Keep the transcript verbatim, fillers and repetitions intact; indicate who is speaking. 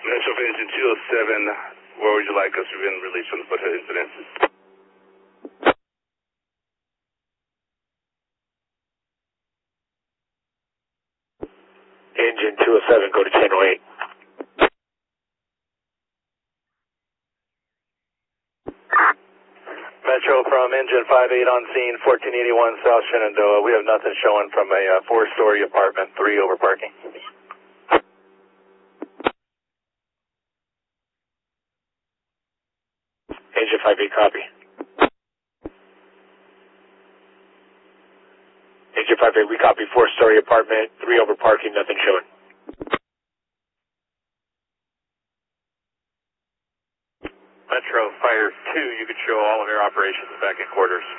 Speaker 1: Metro for engine two oh seven, where would you like us? We've been released from the Foothills incident.
Speaker 2: Engine two oh seven, go to channel eight.
Speaker 3: Metro from engine five eight on scene, fourteen eighty-one South Shenandoah. We have nothing showing from a uh, four-story apartment, three over parking.
Speaker 2: Engine five eight, copy. Engine five eight, we copy four-story apartment, three over parking, nothing showing.
Speaker 3: Metro Fire two, you could show all of your operations back in quarters.